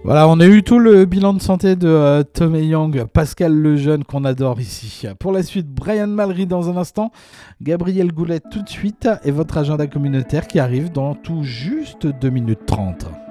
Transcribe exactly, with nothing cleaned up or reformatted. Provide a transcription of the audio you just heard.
Voilà, on a eu tout le bilan de santé de euh, Tommy Young, Pascal Lejeune qu'on adore ici. Pour la suite, Brian Malry dans un instant, Gabriel Goulet tout de suite et votre agenda communautaire qui arrive dans tout juste deux minutes trente.